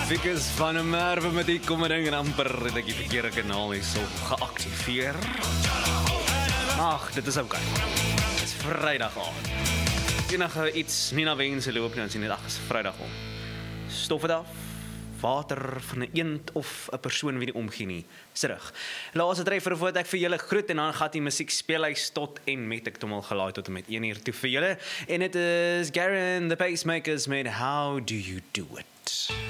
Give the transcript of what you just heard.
Wikus van 'n Merwe met die kommering en amper het ek die verkeerde kanaal hier so geaktiveer. Ag, dit is oukei. Dit is Vrydag aand. Enige iets nie na wense loop nie, dan sien dit ag, is Vrydag om. Stof dit af. Water van 'n eend of 'n persoon wie nie omgee nie. Terug. Laaste treffer voordat ek vir julle groet en dan gaan die musiek speelhuis tot en met ek hom al gelaai tot en met 1 uur toe vir julle. En dit is Garen the Pacemakers met How Do You Do It.